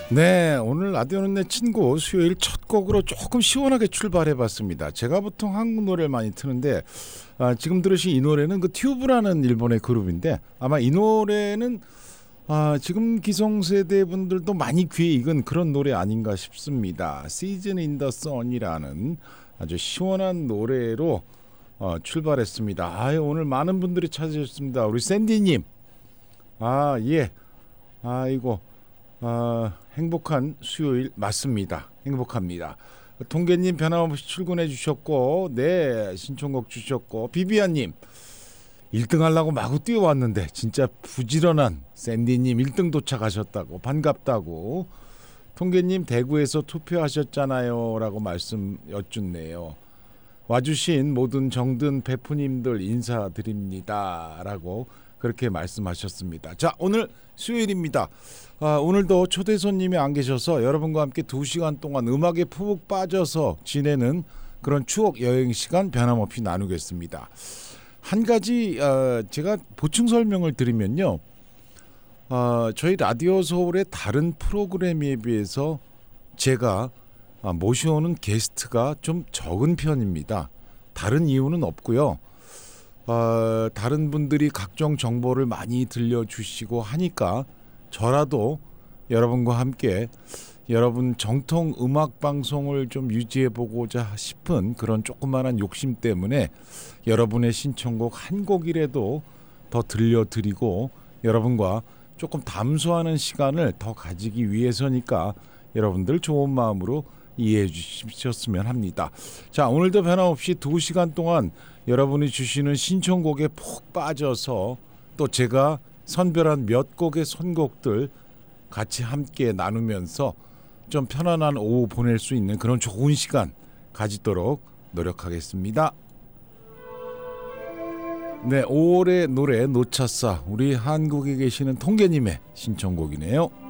네, 오늘 라디오는 내 친구 수요일 첫 곡으로 조금 시원하게 출발해봤습니다. 제가 보통 한국 노래를 많이 트는데 지금 들으신 이 노래는 그 튜브라는 일본의 그룹인데 아마 이 노래는 지금 기성세대 분들도 많이 귀에 익은 그런 노래 아닌가 싶습니다. Season in the Sun이라는 아주 시원한 노래로 출발했습니다. 오늘 많은 분들이 찾으셨습니다. 우리 샌디님, 예, 이거 행복한 수요일 맞습니다. 행복합니다. 통계님 변함없이 출근해 주셨고, 네, 신청곡 주셨고, 비비안님 1등 하려고 마구 뛰어왔는데 진짜 부지런한 샌디님 1등 도착하셨다고 반갑다고. 통계님 대구에서 투표하셨잖아요 라고 말씀 여쭙네요. 와주신 모든 정든 베프님들 인사드립니다 라고 그렇게 말씀하셨습니다. 자, 오늘 수요일입니다. 오늘도 초대 손님이 안 계셔서 여러분과 함께 2시간 동안 음악에 푹 빠져서 지내는 그런 추억 여행 시간 변함없이 나누겠습니다. 한 가지 제가 보충 설명을 드리면요. 저희 라디오 서울의 다른 프로그램에 비해서 제가 모셔오는 게스트가 좀 적은 편입니다. 다른 이유는 없고요. 다른 분들이 각종 정보를 많이 들려주시고 하니까 저라도 여러분과 함께 여러분 정통 음악 방송을 좀 유지해보고자 싶은 그런 조그마한 욕심 때문에 여러분의 신청곡 한 곡이라도 더 들려드리고 여러분과 조금 담소하는 시간을 더 가지기 위해서니까 여러분들 좋은 마음으로 이해해 주셨으면 합니다. 자, 오늘도 변함없이 2시간 동안 여러분이 주시는 신청곡에 푹 빠져서 또 제가 선별한 몇 곡의 선곡들 같이 함께 나누면서 좀 편안한 오후 보낼 수 있는 그런 좋은 시간 가지도록 노력하겠습니다. 네, 5월의 노래 놓쳤어. 우리 한국에 계시는 통계님의 신청곡이네요.